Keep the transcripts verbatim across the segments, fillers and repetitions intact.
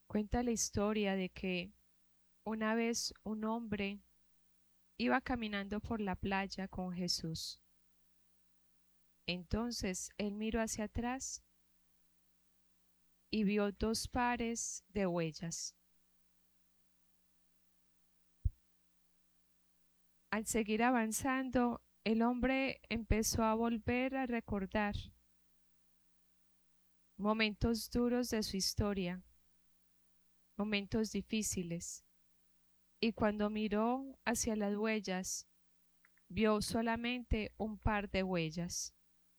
Cuenta la historia de que una vez un hombre iba caminando por la playa con Jesús. Entonces él miró hacia atrás y vio dos pares de huellas. Al seguir avanzando, el hombre empezó a volver a recordar momentos duros de su historia, momentos difíciles, y cuando miró hacia las huellas, vio solamente un par de huellas.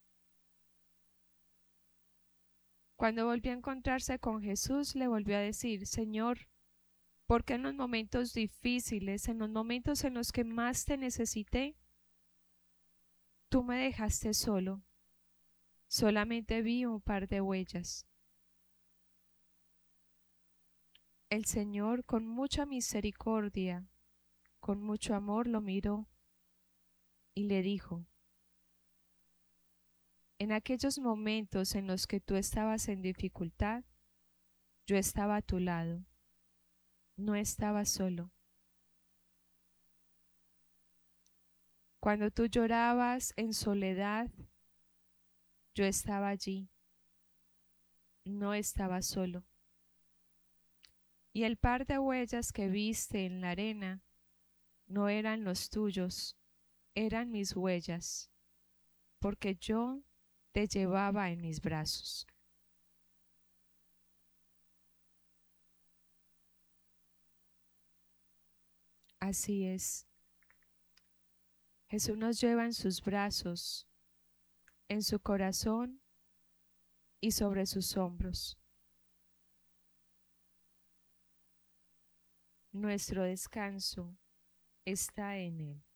Cuando volvió a encontrarse con Jesús, le volvió a decir: Señor, ¿por qué en los momentos difíciles, en los momentos en los que más te necesité, tú me dejaste solo? Solamente vi un par de huellas. El Señor, con mucha misericordia, con mucho amor, lo miró y le dijo: en aquellos momentos en los que tú estabas en dificultad, yo estaba a tu lado, no estaba solo. Cuando tú llorabas en soledad, yo estaba allí, no estaba solo. Y el par de huellas que viste en la arena no eran los tuyos, eran mis huellas, porque yo te llevaba en mis brazos. Así es, Jesús nos lleva en sus brazos, en su corazón y sobre sus hombros. Nuestro descanso está en Él.